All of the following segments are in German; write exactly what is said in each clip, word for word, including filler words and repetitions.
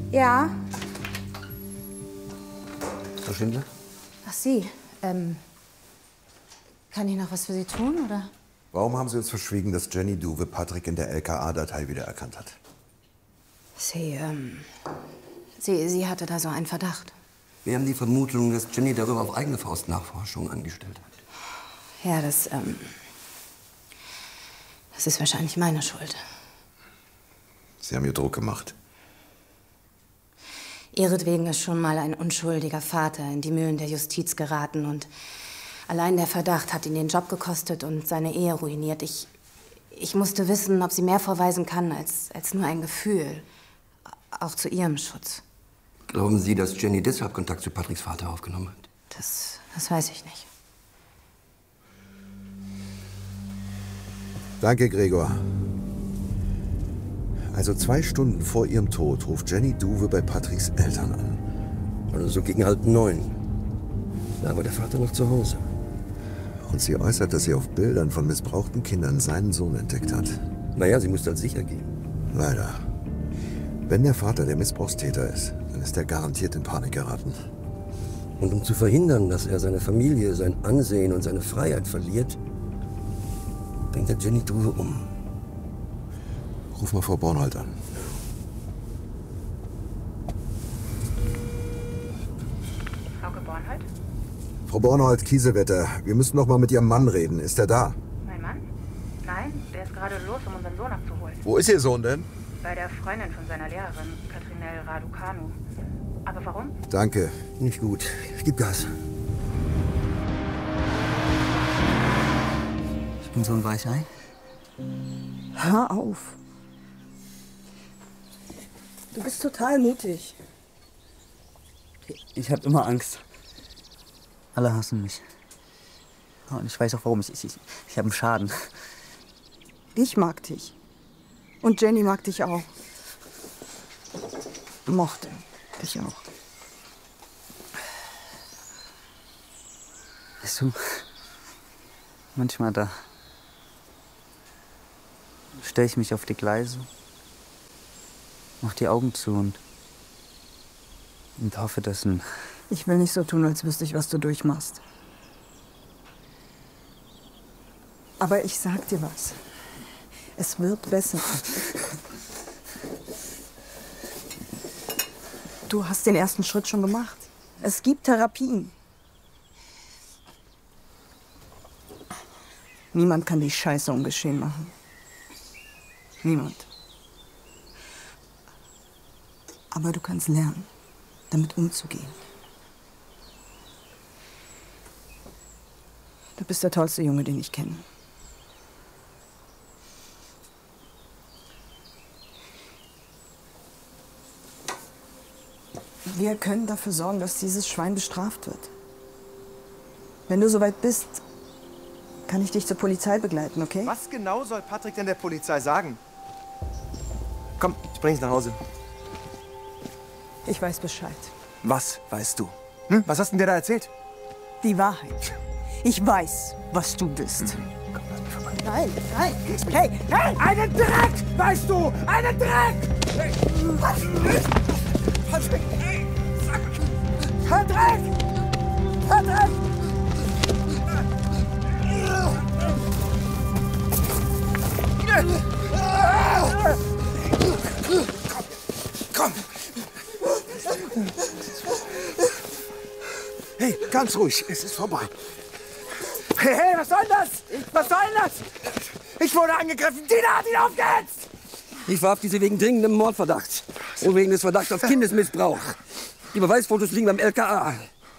Ja. Frau Schindler? Ach, Sie. Ähm, kann ich noch was für Sie tun, oder? Warum haben Sie uns verschwiegen, dass Jenny Duwe Patrick in der L K A-Datei wiedererkannt hat? Sie, ähm, sie, sie hatte da so einen Verdacht. Wir haben die Vermutung, dass Jenny darüber auf eigene Faust Nachforschungen angestellt hat. Ja, das, ähm, das ist wahrscheinlich meine Schuld. Sie haben ihr Druck gemacht. Ihretwegen ist schon mal ein unschuldiger Vater in die Mühlen der Justiz geraten und allein der Verdacht hat ihn den Job gekostet und seine Ehe ruiniert. Ich, ich musste wissen, ob sie mehr vorweisen kann als, als nur ein Gefühl, auch zu ihrem Schutz. Glauben Sie, dass Jenny deshalb Kontakt zu Patricks Vater aufgenommen hat? Das, das weiß ich nicht. Danke, Gregor. Also zwei Stunden vor ihrem Tod ruft Jenny Duwe bei Patricks Eltern an. Also so gegen halb neun. Da war der Vater noch zu Hause. Und sie äußert, dass sie auf Bildern von missbrauchten Kindern seinen Sohn entdeckt hat. Naja, sie musste als sicher gehen. Leider. Wenn der Vater der Missbrauchstäter ist, dann ist er garantiert in Panik geraten. Und um zu verhindern, dass er seine Familie, sein Ansehen und seine Freiheit verliert, bringt er Jenny Duwe um. Ruf mal Frau Bornhold an. Frauke Bornhold? Frau Bornhold, Kiesewetter, wir müssen noch mal mit Ihrem Mann reden. Ist er da? Mein Mann? Nein, der ist gerade los, um unseren Sohn abzuholen. Wo ist Ihr Sohn denn? Bei der Freundin von seiner Lehrerin, Katrinel Raducanu. Aber warum? Danke. Nicht gut. Gib Gas. Ich bin so ein Weichei. Hör auf. Du bist total mutig. Ich habe immer Angst. Alle hassen mich. Und ich weiß auch warum. Ich, ich, ich habe einen Schaden. Ich mag dich. Und Jenny mag dich auch. Mochte dich auch. Weißt du, manchmal da stelle ich mich auf die Gleise, mach die Augen zu und, und hoffe, dass ein... Ich will nicht so tun, als wüsste ich, was du durchmachst. Aber ich sag dir was. Es wird besser. Du hast den ersten Schritt schon gemacht. Es gibt Therapien. Niemand kann die Scheiße ungeschehen machen. Niemand. Aber du kannst lernen, damit umzugehen. Du bist der tollste Junge, den ich kenne. Wir können dafür sorgen, dass dieses Schwein bestraft wird. Wenn du soweit bist, kann ich dich zur Polizei begleiten, okay? Was genau soll Patrick denn der Polizei sagen? Komm, ich bring dich nach Hause. Ich weiß Bescheid. Was weißt du? Hm? Was hast denn der da erzählt? Die Wahrheit. Ich weiß, was du bist. Mhm. Komm, lass mich vorbei. Nein, nein. Hey, hey! Einen Dreck, weißt du! Einen Dreck! Hey. Patrick! Hey. Patrick! Patrick! Komm! Komm! Hey, ganz ruhig, es ist vorbei. Hey, hey, was soll das? Was soll das? Ich wurde angegriffen. Tina, Tina, auf geht's! Ich verhafte Sie wegen dringendem Mordverdacht und wegen des Verdachts auf Kindesmissbrauch. Die Beweisfotos liegen beim L K A.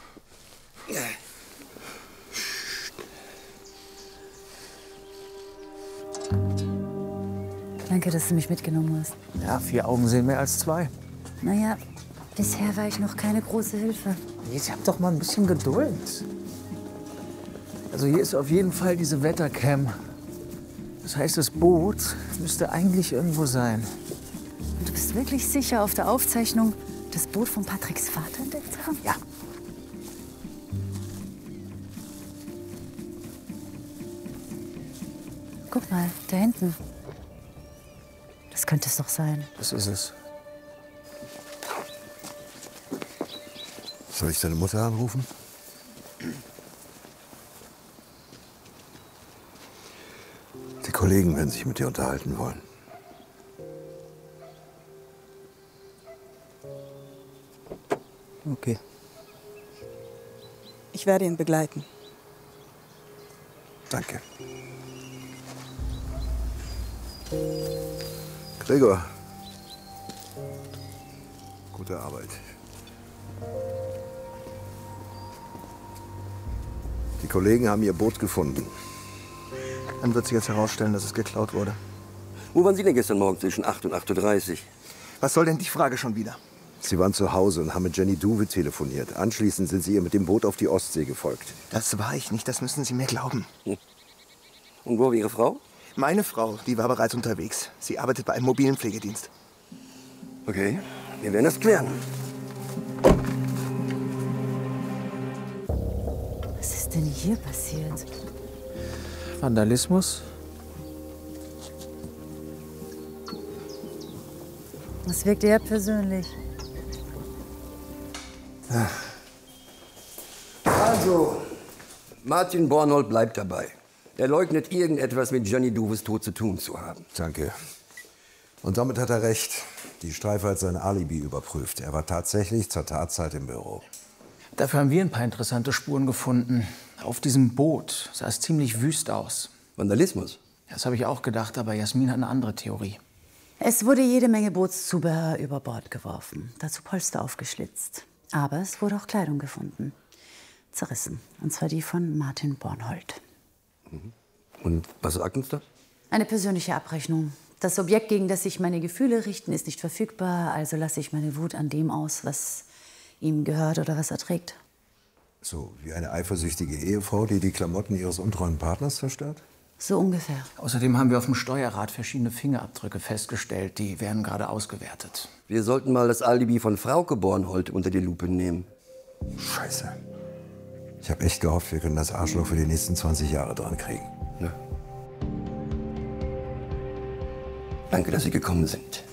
Danke, dass du mich mitgenommen hast. Ja, vier Augen sehen mehr als zwei. Naja, bisher war ich noch keine große Hilfe. Jetzt habt doch mal ein bisschen Geduld. Also hier ist auf jeden Fall diese Wettercam. Das heißt, das Boot müsste eigentlich irgendwo sein. Und du bist wirklich sicher, auf der Aufzeichnung das Boot von Patricks Vater entdeckt zu haben? Ja. Guck mal, da hinten. Das könnte es doch sein. Das ist es. Soll ich deine Mutter anrufen? Die Kollegen werden sich mit dir unterhalten wollen. Okay. Ich werde ihn begleiten. Danke. Gregor. Gute Arbeit. Die Kollegen haben ihr Boot gefunden. Dann wird sich jetzt herausstellen, dass es geklaut wurde. Wo waren Sie denn gestern Morgen zwischen acht und acht Uhr dreißig? Was soll denn die Frage schon wieder? Sie waren zu Hause und haben mit Jenny Duwe telefoniert. Anschließend sind Sie ihr mit dem Boot auf die Ostsee gefolgt. Das war ich nicht, das müssen Sie mir glauben. Und wo war Ihre Frau? Meine Frau, die war bereits unterwegs. Sie arbeitet bei einem mobilen Pflegedienst. Okay, wir werden das klären. Was ist denn hier passiert? Vandalismus? Was wirkt eher persönlich? Also, Martin Bornhold bleibt dabei. Er leugnet, irgendetwas mit Jenny Duves Tod zu tun zu haben. Danke. Und damit hat er recht. Die Streife hat sein Alibi überprüft. Er war tatsächlich zur Tatzeit im Büro. Dafür haben wir ein paar interessante Spuren gefunden. Auf diesem Boot sah es ziemlich wüst aus. Vandalismus? Das habe ich auch gedacht, aber Jasmin hat eine andere Theorie. Es wurde jede Menge Bootszubehör über Bord geworfen, dazu Polster aufgeschlitzt. Aber es wurde auch Kleidung gefunden. Zerrissen. Und zwar die von Martin Bornhold. Und was sagt uns das? Eine persönliche Abrechnung. Das Objekt, gegen das sich meine Gefühle richten, ist nicht verfügbar. Also lasse ich meine Wut an dem aus, was ihm gehört oder was er trägt. So wie eine eifersüchtige Ehefrau, die die Klamotten ihres untreuen Partners zerstört? So ungefähr. Außerdem haben wir auf dem Steuerrad verschiedene Fingerabdrücke festgestellt. Die werden gerade ausgewertet. Wir sollten mal das Alibi von Frauke Bornhold unter die Lupe nehmen. Scheiße. Ich habe echt gehofft, wir können das Arschloch für die nächsten zwanzig Jahre dran kriegen. Ja. Danke, dass Sie gekommen sind.